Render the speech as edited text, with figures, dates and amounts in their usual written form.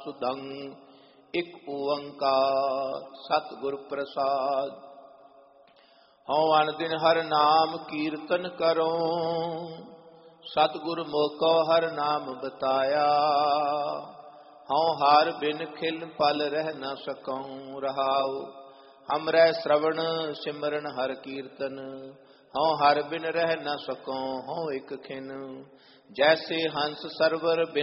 ਸੁਧੰ। ਇਕ ਓੰਕਾਰ ਸਤਿਗੁਰ ਪ੍ਰਸਾਦ। ਹਉ ਅਨ ਦਿਨ ਹਰ ਨਾਮ ਕੀਰਤਨ ਕਰੋ, ਸਤਿਗੁਰ ਮੋਕੋ ਹਰ ਨਾਮ ਬਤਾਇਆ। ਹਉ ਹਰ ਬਿਨ ਖਿਲ ਪਲ ਰਹਿ ਨ ਸਕਉ ਰਹਾਉ, ਹਮਰੇ ਸ਼ਰਵਣ ਸਿਮਰਨ ਹਰ ਕੀਰਤਨ। ਹਉ ਹਰ ਬਿਨ ਰਹਿ ਨ ਸਕਉ ਹਉ ਇਕ ਖਿਨ, ਜੈਸੇ ਹੰਸ ਸਰਵਰ ਬਿਨ